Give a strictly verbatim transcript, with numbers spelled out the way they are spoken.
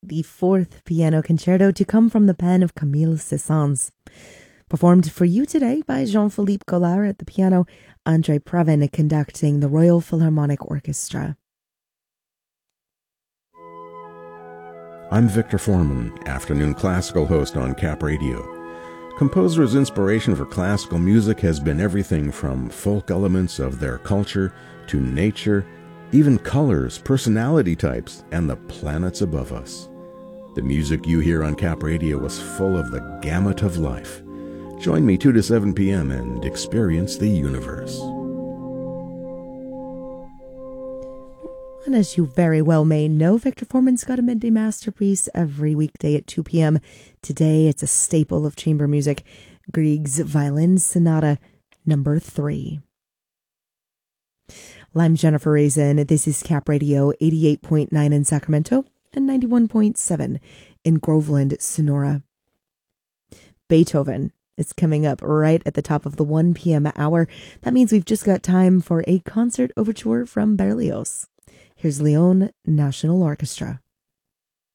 the fourth piano concerto to come from the pen of Camille Saint-Saëns. Performed for you today by Jean-Philippe Collard at the piano, Andre Previn conducting the Royal Philharmonic Orchestra. I'm Victor Foreman, afternoon classical host on Cap Radio. Composers' inspiration for classical music has been everything from folk elements of their culture to nature, even colors, personality types, and the planets above us. The music you hear on Cap Radio was full of the gamut of life. Join me two to seven p.m. and experience the universe. And as you very well may know, Victor Foreman's got a midday masterpiece every weekday at two p.m. Today, it's a staple of chamber music, Grieg's Violin Sonata number three. Well, I'm Jennifer Raisin. This is Cap Radio eighty-eight point nine in Sacramento and ninety-one point seven in Groveland, Sonora. Beethoven is coming up right at the top of the one p.m. hour. That means we've just got time for a concert overture from Berlioz. Here's Lyon National Orchestra.